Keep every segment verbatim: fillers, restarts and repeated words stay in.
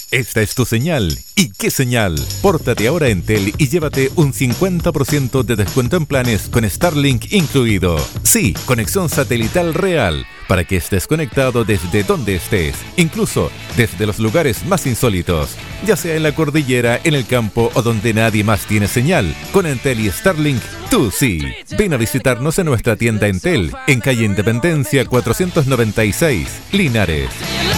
Esta es tu señal. ¿Y qué señal? Pórtate ahora a Entel y llévate un cincuenta por ciento de descuento en planes con Starlink incluido. Sí, conexión satelital real, para que estés conectado desde donde estés, incluso desde los lugares más insólitos, ya sea en la cordillera, en el campo o donde nadie más tiene señal. Con Entel y Starlink, tú sí. Ven a visitarnos en nuestra tienda Entel, en calle Independencia cuatrocientos noventa y seis, Linares.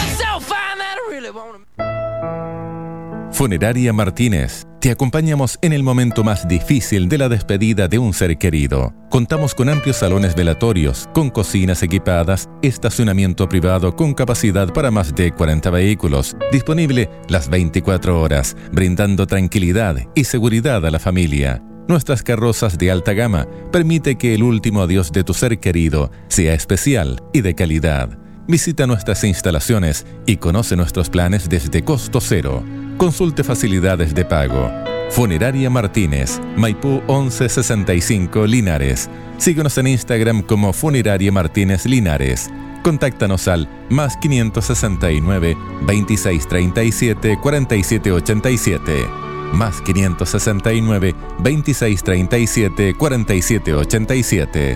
Funeraria Martínez. Te acompañamos en el momento más difícil de la despedida de un ser querido. Contamos con amplios salones velatorios, con cocinas equipadas, estacionamiento privado con capacidad para más de cuarenta vehículos, disponible las veinticuatro horas, brindando tranquilidad y seguridad a la familia. Nuestras carrozas de alta gama permite que el último adiós de tu ser querido sea especial y de calidad. Visita nuestras instalaciones y conoce nuestros planes desde costo cero. Consulte facilidades de pago. Funeraria Martínez, Maipú once sesenta y cinco, Linares. Síguenos en Instagram como Funeraria Martínez Linares. Contáctanos al más quinientos sesenta y nueve, veintiséis treinta y siete, cuarenta y siete ochenta y siete. Más quinientos sesenta y nueve, veintiséis treinta y siete, cuarenta y siete ochenta y siete.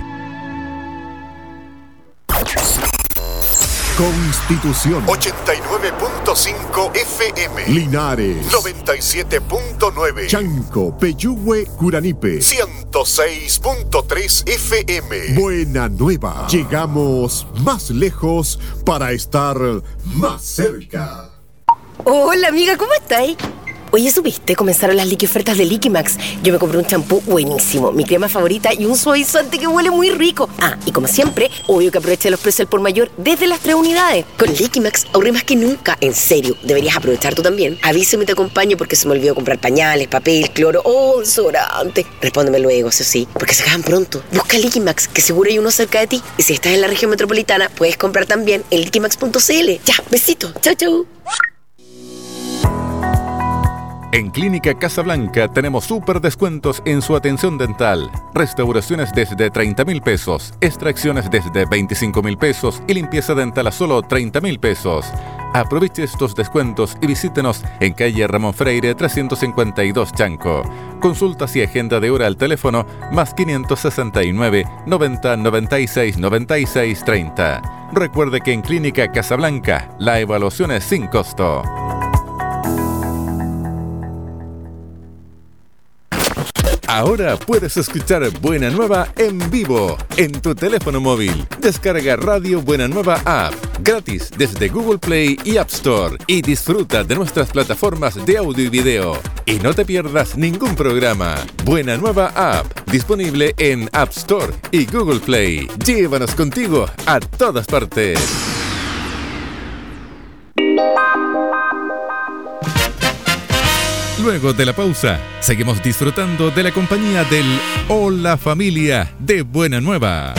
Constitución ochenta y nueve punto cinco F M, Linares noventa y siete punto nueve, Chanco, Peyúgue, Curanipe ciento seis punto tres F M. Buena Nueva. Llegamos más lejos para estar más cerca. Hola amiga, ¿cómo estáis? Oye, ¿supiste? Comenzaron las liqui ofertas de Liquimax. Yo me compré un champú buenísimo, mi crema favorita y un suavizante que huele muy rico. Ah, y como siempre, obvio que aproveché los precios al por mayor desde las tres unidades. Con Liquimax ahorré más que nunca. En serio, deberías aprovechar tú también. Avísame y te acompaño porque se me olvidó comprar pañales, papel, cloro o desodorante. Respóndeme luego, eso sí, porque se acaban pronto. Busca Liquimax, que seguro hay uno cerca de ti. Y si estás en la región metropolitana, puedes comprar también en liquimax punto c l. Ya, besito. Chau, chau. En Clínica Casablanca tenemos súper descuentos en su atención dental. Restauraciones desde treinta mil pesos, extracciones desde veinticinco mil pesos y limpieza dental a solo treinta mil pesos. Aproveche estos descuentos y visítenos en calle Ramón Freire trescientos cincuenta y dos, Chanco. Consultas y agenda de hora al teléfono más quinientos sesenta y nueve, noventa, noventa y seis, noventa y seis, treinta. Recuerde que en Clínica Casablanca la evaluación es sin costo. Ahora puedes escuchar Buena Nueva en vivo en tu teléfono móvil. Descarga Radio Buena Nueva App gratis desde Google Play y App Store y disfruta de nuestras plataformas de audio y video. Y no te pierdas ningún programa. Buena Nueva App, disponible en App Store y Google Play. Llévanos contigo a todas partes. Luego de la pausa, seguimos disfrutando de la compañía del Hola Familia de Buena Nueva.